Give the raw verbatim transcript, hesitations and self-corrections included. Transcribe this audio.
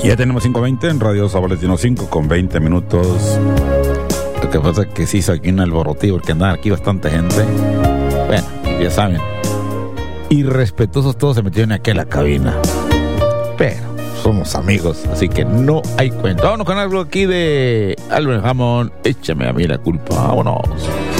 Ya tenemos cinco veinte en Radio Sabalestino, cinco con veinte minutos. Lo que pasa es que se hizo aquí un alborotillo porque andaba aquí bastante gente. Bueno, ya saben, irrespetuosos todos se metieron aquí a la cabina. Pero somos amigos, así que no hay cuenta. Vámonos con algo aquí de Albert Hammond. Échame a mí la culpa. Vámonos.